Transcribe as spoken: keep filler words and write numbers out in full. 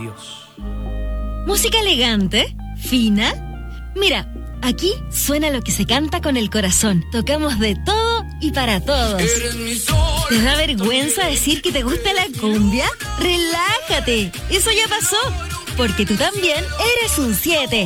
Dios. ¿Música elegante? ¿Fina? Mira, aquí suena lo que se canta con el corazón. Tocamos de todo y para todos. ¿Te da vergüenza decir que te gusta la cumbia? ¡Relájate! Eso ya pasó, porque tú también eres un siete.